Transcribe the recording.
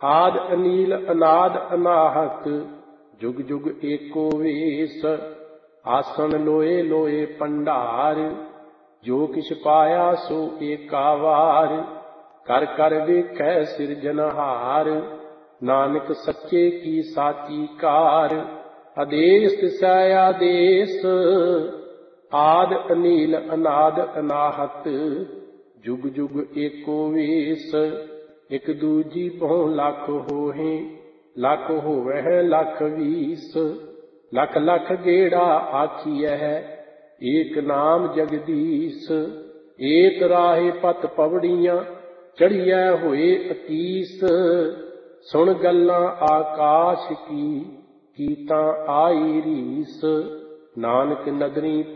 आद अनील अनाद अनाहत जुग जुग एको वेस। आसन लोए लोए पंडार जो किछ पाया सो एका वार। कर कर वेखै सिरजनहार नानक सच्चे की साची कार। आदेश तिसै आदेश आद अनील अनाद अनाहत जुग जुग एको वेस। एक दूजी बहु लख होहे लख होवै लख वीस। लख लख गेड़ा आखियः एक नाम जगदीश। एक राहे पत पवड़ियां चढ़िया होए अतीस। सुन गल्लां आकाश की कीतां आई रीस। नानक नदरी